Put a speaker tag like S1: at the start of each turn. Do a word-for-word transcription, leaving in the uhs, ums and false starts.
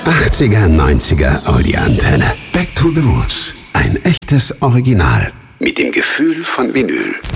S1: achtziger, neunziger Audioantenne. Back to the Roots. Ein echtes Original. Mit dem Gefühl von Vinyl.